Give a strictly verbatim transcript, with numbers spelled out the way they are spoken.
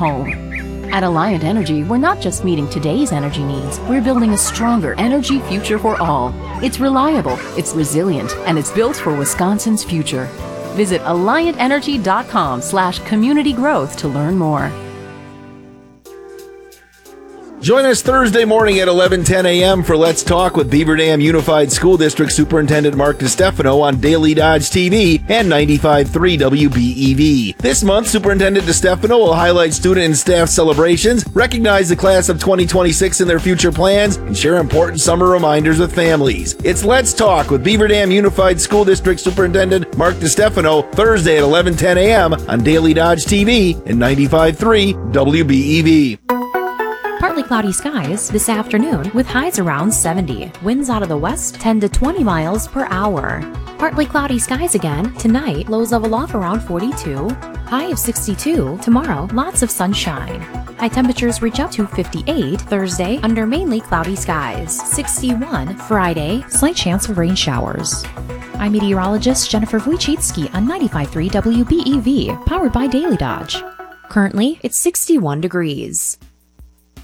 home. At Alliant Energy, we're not just meeting today's energy needs, we're building a stronger energy future for all. It's reliable, it's resilient, and it's built for Wisconsin's future. Visit alliant energy dot com slash community growth to learn more. Join us Thursday morning at eleven ten a.m. for Let's Talk with Beaver Dam Unified School District Superintendent Mark DeStefano on Daily Dodge T V and ninety-five point three W B E V. This month, Superintendent DeStefano will highlight student and staff celebrations, recognize the class of twenty twenty-six and their future plans, and share important summer reminders with families. It's Let's Talk with Beaver Dam Unified School District Superintendent Mark DeStefano, Thursday at eleven ten a.m. on Daily Dodge T V and ninety-five point three W B E V. Partly cloudy skies this afternoon with highs around seventy. Winds out of the west ten to twenty miles per hour. Partly cloudy skies again tonight. Lows level off around forty-two. High of sixty-two. Tomorrow, lots of sunshine. High temperatures reach up to fifty-eight Thursday under mainly cloudy skies. sixty-one Friday. Slight chance of rain showers. I'm meteorologist Jennifer Wojcicki on ninety-five point three W B E V, powered by Daily Dodge. Currently, it's sixty-one degrees.